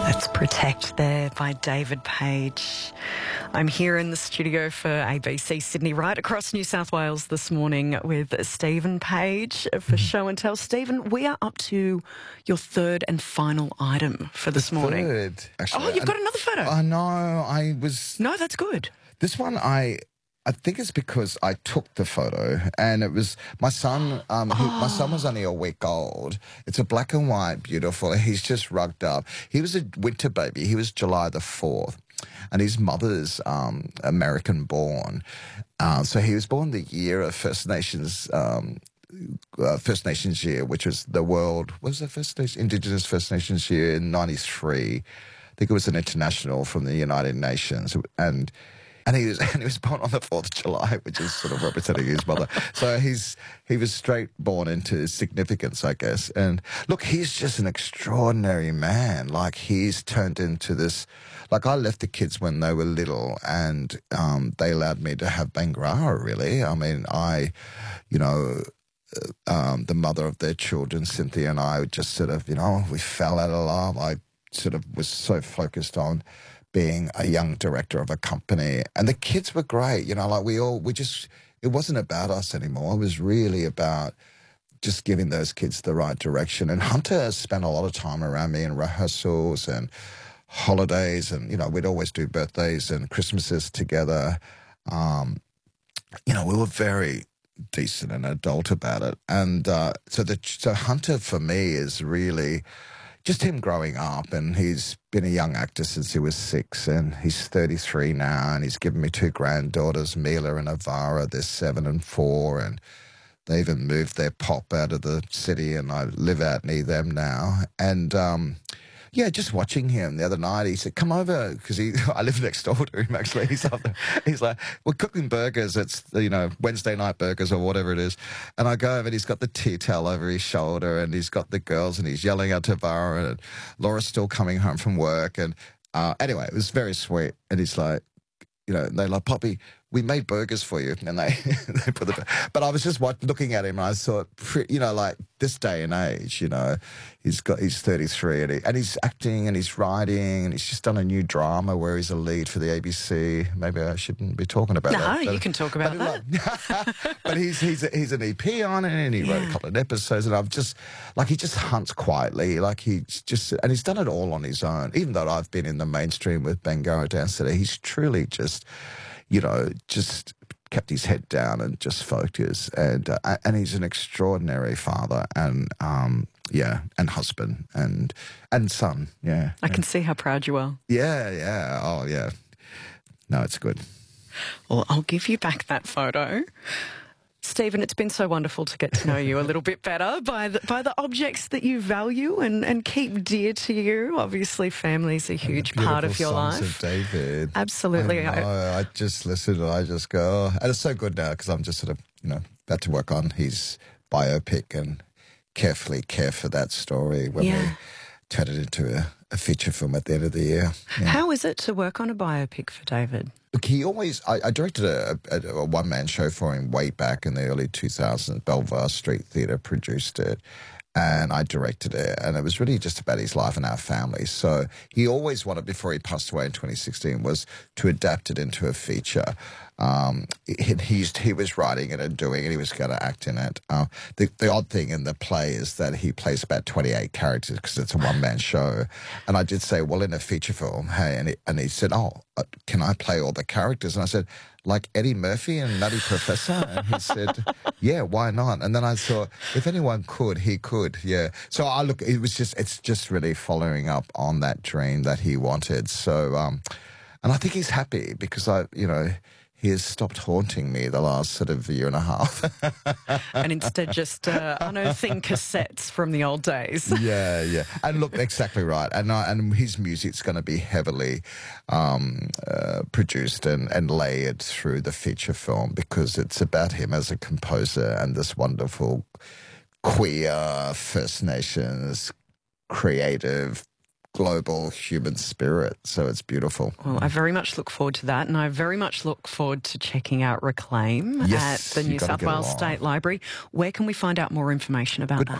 Let's Protect there by David Page. I'm here in the studio for ABC Sydney, right across New South Wales this morning with Stephen Page for Show and Tell. Stephen, we are up to your third and final item for this morning. Third, actually. Oh, you've got another photo. I know. No, that's good. This one, I think it's because I took the photo and it was my son. My son was only a week old. It's a black and white, beautiful. He's just rugged up. He was a winter baby. He was July the 4th. And his mother's American born. So he was born the year of First Nations Year, which was the world, what was the Indigenous First Nations Year in 93. I think it was an international from the United Nations. And he was born on the 4th of July, which is sort of representing his mother. So he was straight born into significance, I guess. And look, he's just an extraordinary man. Like, he's turned into this. Like, I left the kids when they were little, and they allowed me to have Bangarra, really. I mean, the mother of their children, Cynthia, and I just sort of, we fell out of love. I sort of was so focused on being a young director of a company. And the kids were great, it wasn't about us anymore. It was really about just giving those kids the right direction. And Hunter spent a lot of time around me in rehearsals and holidays, and, we'd always do birthdays and Christmases together. We were very decent and adult about it. And so Hunter for me is really just him growing up, and he's been a young actor since he was 6, and he's 33 now, and he's given me 2 granddaughters, Mila and Avara. They're 7 and 4, and they even moved their pop out of the city, and I live out near them now. And just watching him the other night, he said, come over, because I live next door to him, actually. He's like, we're cooking burgers. It's, Wednesday night burgers or whatever it is. And I go over, and he's got the tea towel over his shoulder, and he's got the girls, and he's yelling at Tavara, and Laura's still coming home from work. And anyway, it was very sweet. And he's like, they're like, Poppy, we made burgers for you. And they put but I was just looking at him, and I thought, like this day and age, he's 33, and he's acting, and he's writing, and he's just done a new drama where he's a lead for the ABC. Maybe I shouldn't be talking about that. No, you can talk about that. But he's an EP on it, and he wrote a couple of episodes, and I've just, he just hunts quietly, and he's done it all on his own. Even though I've been in the mainstream with Bangarra Dance Theatre, he's truly just kept his head down and just focused. And he's an extraordinary father and husband and son. Yeah. I can see how proud you are. Yeah. Oh, yeah. No, it's good. Well, I'll give you back that photo. Stephen, it's been so wonderful to get to know you a little bit better by the objects that you value and keep dear to you. Obviously, family's a huge part of your life. Of David. Absolutely. I just listen and I just go, oh. And it's so good now because I'm just sort of, about to work on his biopic and carefully care for that story when we turn it into a feature film at the end of the year. Yeah. How is it to work on a biopic for David? Look, I directed a one-man show for him way back in the early 2000s. Belvoir Street Theatre produced it, and I directed it, and it was really just about his life and our family. So he always wanted, before he passed away in 2016, was to adapt it into a feature. He was writing it and doing it. He was going to act in it. The odd thing in the play is that he plays about 28 characters because it's a one-man show. And I did say, well, in a feature film, hey, and he said, can I play all the characters? And I said, like Eddie Murphy and Nutty Professor? And he said, yeah, why not? And then I thought, if anyone could, he could, yeah. So it's just really following up on that dream that he wanted. So, and I think he's happy because he has stopped haunting me the last sort of year and a half. And instead just unearthing cassettes from the old days. Yeah. And look, exactly right. And his music's going to be heavily produced and layered through the feature film because it's about him as a composer and this wonderful queer First Nations creative global human spirit. So it's beautiful. Well, I very much look forward to that, and I very much look forward to checking out Reclaim at the New South Wales State Library. Where can we find out more information about that?